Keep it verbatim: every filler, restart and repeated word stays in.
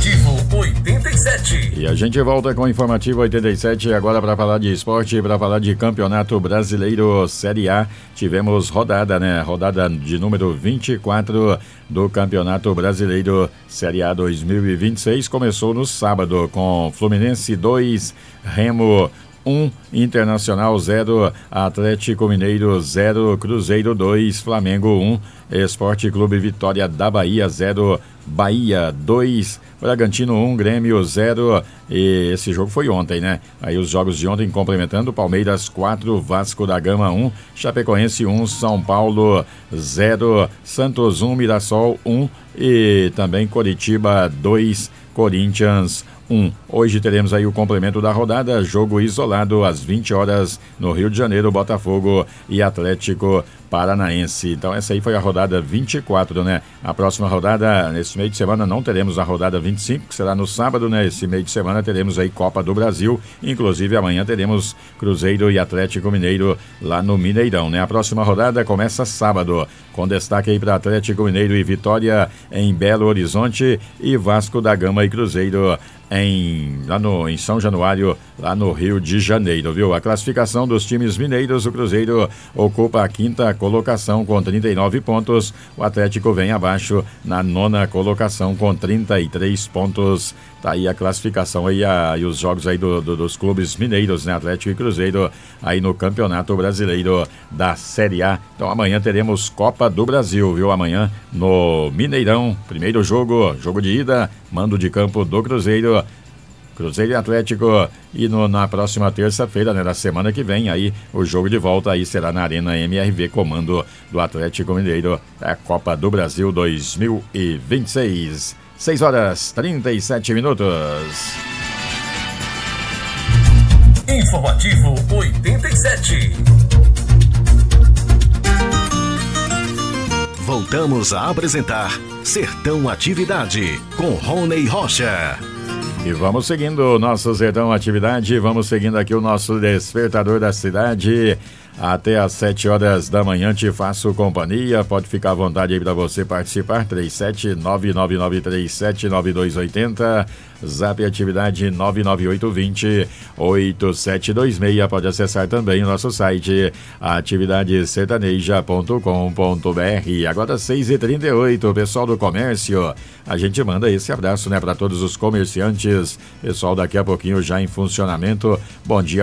Informativo oitenta e sete. E a gente volta com o Informativo oitenta e sete agora para falar de esporte, para falar de Campeonato Brasileiro Série A. Tivemos rodada, né? Rodada de número vinte e quatro do Campeonato Brasileiro Série A dois mil e vinte e seis. Começou no sábado com Fluminense dois, Remo um, Internacional zero, Atlético Mineiro zero, Cruzeiro dois, Flamengo um, Esporte Clube Vitória da Bahia zero, Bahia dois, Bragantino um, Grêmio zero. E esse jogo foi ontem, né? Aí os jogos de ontem complementando: Palmeiras quatro, Vasco da Gama um, Chapecoense um, São Paulo zero, Santos um, Mirassol um e também Coritiba dois, Corinthians um. Hoje teremos aí o complemento da rodada, jogo isolado às vinte horas no Rio de Janeiro, Botafogo e Atlético Paranaense. Então essa aí foi a rodada vinte e quatro, né? A próxima rodada, nesse meio de semana, não teremos a rodada vinte e cinco, que será no sábado, né? Esse meio de semana teremos aí Copa do Brasil, inclusive amanhã teremos Cruzeiro e Atlético Mineiro lá no Mineirão, né? A próxima rodada começa sábado, com destaque aí para Atlético Mineiro e Vitória em Belo Horizonte e Vasco da Gama e Cruzeiro em, lá no, em São Januário, lá no Rio de Janeiro, viu? A classificação dos times mineiros: o Cruzeiro ocupa a quinta colocação com trinta e nove pontos, o Atlético vem abaixo na nona colocação com trinta e três pontos. Tá aí a classificação aí, a, e os jogos aí do, do, dos clubes mineiros, né? Atlético e Cruzeiro aí no Campeonato Brasileiro da Série A. Então amanhã teremos Copa do Brasil, viu? Amanhã no Mineirão, primeiro jogo, jogo de ida, mando de campo do Cruzeiro, Cruzeiro e Atlético, e no, na próxima terça-feira, né, na semana que vem, aí o jogo de volta aí será na Arena M R V, comando do Atlético Mineiro, a Copa do Brasil dois mil e vinte e seis. seis horas trinta e sete minutos. Informativo oitenta e sete. Voltamos a apresentar Sertão Atividade com Rony Rocha. E vamos seguindo o nosso Sertão Atividade, vamos seguindo aqui o nosso Despertador da Cidade. Até às sete horas da manhã te faço companhia. Pode ficar à vontade aí para você participar. três sete nove nove nove três sete nove dois oito zero. Zap Atividade nove nove oito dois zero oito sete dois seis. Pode acessar também o nosso site atividade sertaneja ponto com ponto br. Agora seis e trinta e oito, pessoal do comércio, a gente manda esse abraço, né, para todos os comerciantes. Pessoal, daqui a pouquinho já em funcionamento. Bom dia